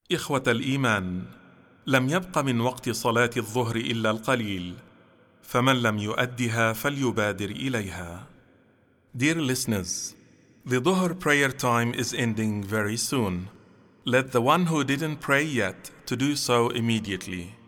إخوة الإيمان، لم يبق من وقت صلاة الظهر إلا القليل، فمن لم يؤدها فليبادر إليها. Dear listeners, the Dhuhr prayer time is ending very soon. Let the one who didn't pray yet to do so immediately.